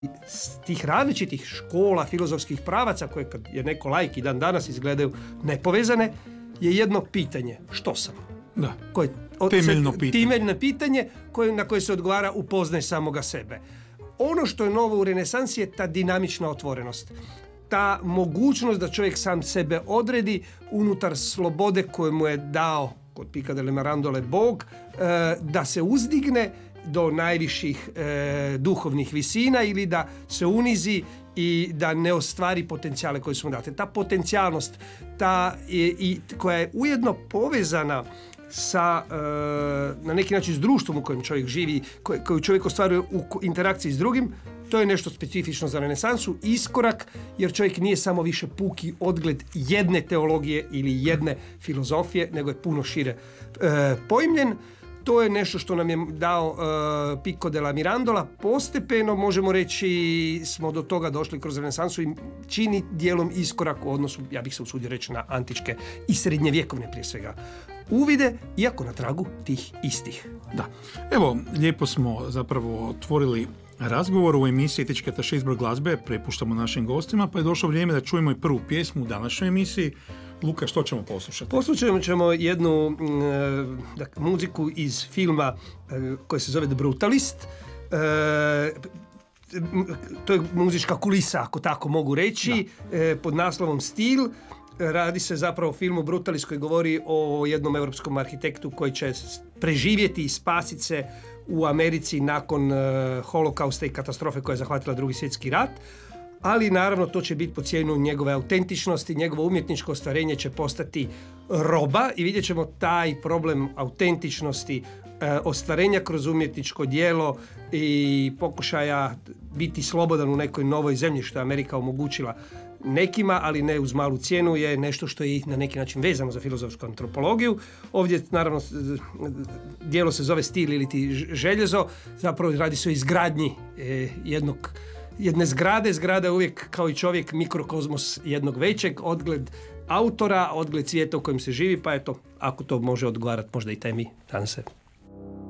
tih različitih škola, filozofskih pravaca koje kad je neko laik i dan danas izgledaju nepovezane, je jedno pitanje. Što sam? Da. Temeljno pitanje na koje se odgovara upoznaj samoga sebe. Ono što je novo u renesansi je ta dinamična otvorenost. Ta mogućnost da čovjek sam sebe odredi unutar slobode koju mu je dao kod Pica della Mirandole Bog, da se uzdigne do najviših duhovnih visina ili da se unizi i da ne ostvari potencijale koje su mu date. Ta potencijalnost koja je ujedno povezana sa, na neki način s društvom u kojem čovjek živi, koju čovjek ostvaruje u interakciji s drugim, to je nešto specifično za renesansu, iskorak, jer čovjek nije samo više puki odgled jedne teologije ili jedne filozofije, nego je puno šire pojmljen. To je nešto što nam je dao Pico della Mirandola. Postepeno, možemo reći, smo do toga došli kroz renesansu i čini dijelom iskorak u odnosu, ja bih se usudio reći, na antičke i srednjevjekovne prije svega uvide, iako na tragu tih istih. Da. Evo, lijepo smo zapravo otvorili razgovor u emisiji Etički ataše izbor glazbe, prepuštamo našim gostima, pa je došlo vrijeme da čujemo i prvu pjesmu u današnjoj emisiji. Luka, što ćemo poslušati? Poslušat ćemo jednu muziku iz filma koji se zove The Brutalist. To je muzička kulisa, ako tako mogu reći, pod naslovom Stil. Radi se zapravo o filmu Brutalist koji govori o jednom europskom arhitektu koji će preživjeti i spasiti se u Americi nakon holokausta i katastrofe koja je zahvatila Drugi svjetski rat. Ali naravno to će biti po cijenu njegove autentičnosti, njegovo umjetničko ostvarenje će postati roba i vidjet ćemo taj problem autentičnosti ostvarenja kroz umjetničko djelo i pokušaja biti slobodan u nekoj novoj zemlji što je Amerika omogućila nekima, ali ne uz malu cijenu, je nešto što je na neki način vezano za filozofsku antropologiju. Ovdje naravno djelo se zove Stil ili ti željezo, zapravo radi se o izgradnji jedne zgrade. Zgrada je uvijek kao i čovjek mikrokozmos jednog većeg, odgled autora, odgled svijeta u kojem se živi, pa eto, ako to može odgovarati možda i temi danas se